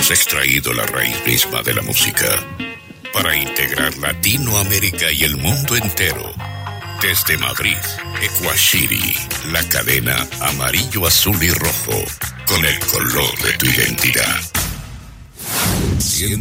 hemos extraído la raíz misma de la música para integrar Latinoamérica y el mundo entero. Desde Madrid, Ecuashiri, la cadena amarillo, azul y rojo, con el color de tu identidad.